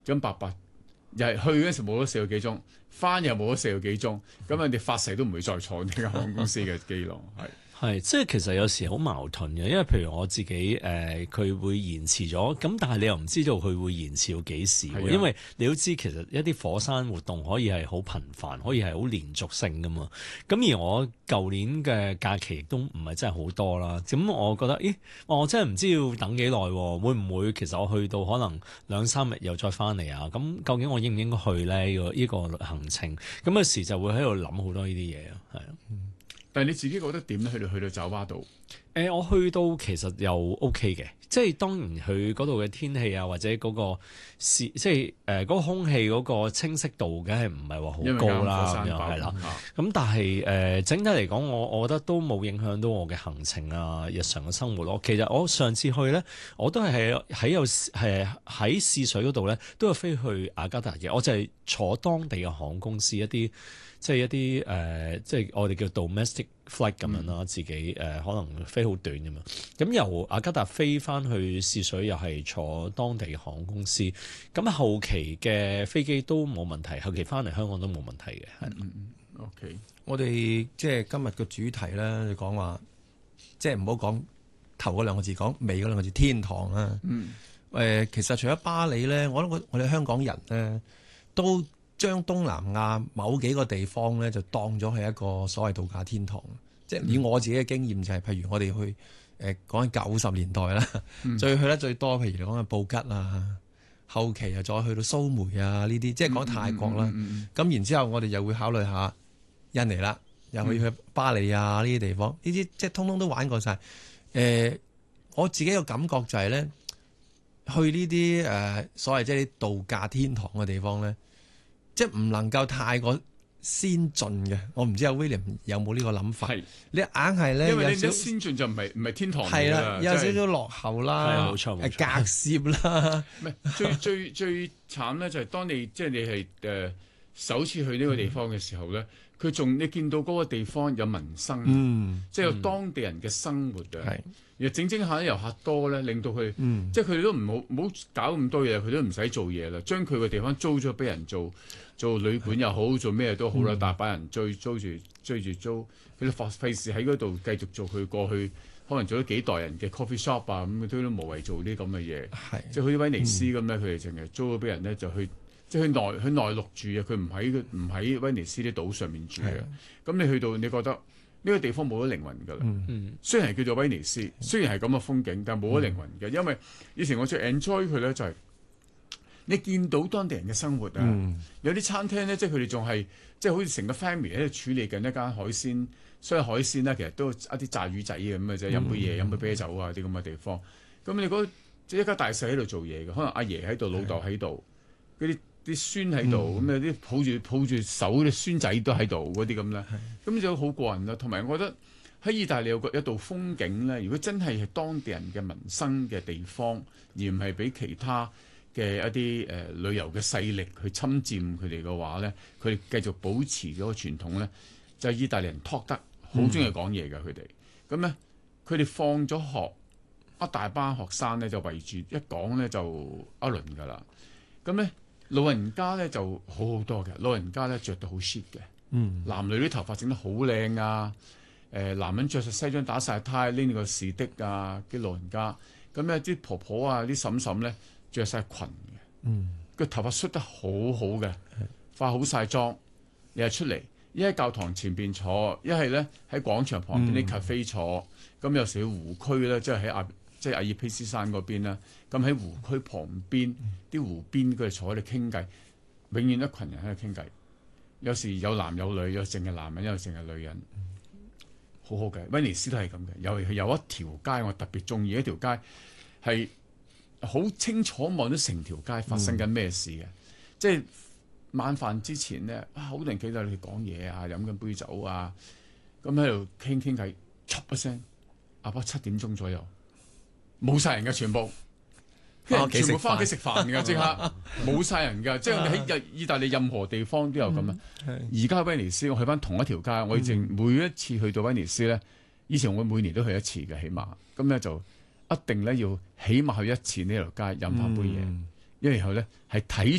咁白白又係去嗰陣時冇咗4個幾鐘，翻又冇咗4個幾鐘，咁人哋發誓都唔會再坐呢間航空公司嘅機咯，係。 係，即係其實有時好矛盾嘅，因為譬如我自己佢會延遲咗，咁但係你又唔知道佢會延遲到幾時，因為你都知其實一啲火山活動可以係好頻繁，可以係好連續性噶嘛。咁而我舊年嘅假期亦都唔係真係好多啦。咁我覺得，我真係唔知要等幾耐喎，會唔會其實我去到可能2-3日又再翻嚟啊？咁究竟我應唔應該去咧？呢個行程咁有時就會喺度諗好多呢啲嘢啊，係啊。 但係你自己覺得點咧？去到酒吧度， 我去到其實又 OK 嘅，即係當然佢嗰度嘅天氣啊，或者嗰個即係嗰個空氣嗰個清晰度，梗係唔係話好高啦，咁樣係啦。咁但係整體嚟講，我覺得都冇影響到我嘅行程啊、日常嘅生活咯。其實我上次去咧，我都係喺試水嗰度咧，都有飛去雅加達嘅。我就係坐當地嘅航空公司一啲。即係一啲即係我哋叫 domestic flight 咁樣啦，自己可能飛好短咁樣。咁由雅加達飛翻去試水，又係坐當地航空公司。咁後期嘅飛機都冇問題，後期翻嚟香港都冇問題嘅。 OK， 我哋即係今日嘅主題咧，你講話即係唔好講頭嗰兩個字，講尾嗰兩個字天堂啊。其實除咗巴黎咧，我諗我哋香港人咧都將東南亞某幾個地方咧，就當咗係一個所謂度假天堂。即係以我自己嘅經驗就係，譬如我哋去講緊90年代啦，最去得最多，譬如你講緊布吉啊，後期又再去到蘇梅啊呢啲，即係講泰國啦。咁然之後我哋又會考慮下印尼啦，又去巴黎啊呢啲地方，呢啲即係通通都玩過晒。我自己嘅感覺就係咧，去呢啲所謂即係啲度假天堂嘅地方咧，即係唔能夠太過先進嘅。我唔知阿 William 有冇呢個諗法？ 係你硬係咧， 因為你一先進就唔係天堂嚟㗎啦， 係啦，有少少落後啦， 冇錯， 隔涉啦。 唔係最慘咧，就係當你即係你係首次去呢個地方嘅時候咧，佢仲你見到嗰個地方有民生，即係有當地人嘅生活啊。而整下啲遊客多咧，令到佢即係佢哋都唔好搞咁多嘢，佢都唔使做嘢啦，將佢個地方租咗俾人做旅館又好，做咩都好啦，大把人追住租，佢哋費事喺嗰度繼續做佢過去可能做咗幾代人嘅 coffee shop 啊，咁都無謂做啲咁嘅嘢。即係好似威尼斯咁咧，佢哋淨係租咗俾人咧，就去即係去內陸住啊，佢唔喺威尼斯啲島上面住嘅。咁你去到，你覺得呢個地方冇咗靈魂㗎啦。雖然係叫做威尼斯，雖然係咁嘅風景，但係冇咗靈魂嘅。因為以前我最 enjoy 佢咧，就係你見到當地人嘅生活啊。有啲餐廳咧，即係佢哋仲係即係好似成個 family 喺度處理緊一間海鮮，所以海鮮咧其實都一啲炸魚仔咁嘅啫，飲杯嘢、飲杯啤酒啊啲咁嘅地方。咁你嗰即係一家大細喺度做嘢嘅，可能阿爺喺度，老豆喺度，嗰啲孫喺度，咁有啲抱住手啲孫仔都喺度嗰啲咁咧，咁就好過癮啦。同埋我覺得喺意大利有一道風景咧，如果真係當地人嘅民生嘅地方，而唔係俾其他嘅一啲旅遊嘅勢力去侵佔佢哋嘅話咧，佢哋繼續保持嗰個傳統咧，就係意大利人 talk 得好中意講嘢㗎佢哋。咁咧，佢哋放咗學，一大班學生咧就圍住一講咧就一輪㗎啦。咁咧。老人家咧就好多嘅，老人家咧着到好 chic 嘅，男女啲頭髮整得好靚啊，男人着晒西裝打晒呔，拎住個士的啊，啲老人家，咁咧啲婆婆啊，啲嬸嬸咧着晒裙嘅，個頭髮梳得好好嘅，化好晒妝，你係出嚟，一喺教堂前邊坐，一係咧喺廣場旁邊啲 cafe 坐，咁有時去湖區咧，即係喺阿爾卑斯山嗰邊啦，咁喺湖區旁邊啲湖邊佢哋坐喺度傾偈，永遠一群人喺度傾偈，有時有男有女，有淨係男人，有淨係女人，好好嘅。威尼斯都係咁嘅，有一條街我特別中意，一條街係好清楚望到成條街發生緊咩事嘅，即係晚飯之前咧，好多人企喺度講嘢啊，飲緊杯酒啊，咁喺度傾偈，嚓一聲，阿伯7點鐘左右。冇晒人嘅全部，全部翻屋企食飯嘅，即刻冇晒人㗎。即係喺意大利任何地方都有咁啊。而家威尼斯，我去翻同一條街，我以前每一次去到威尼斯咧，以前我每年都去一次嘅，起碼咁咧就一定咧要起碼去一次呢條街飲翻杯嘢。 因為然後咧係睇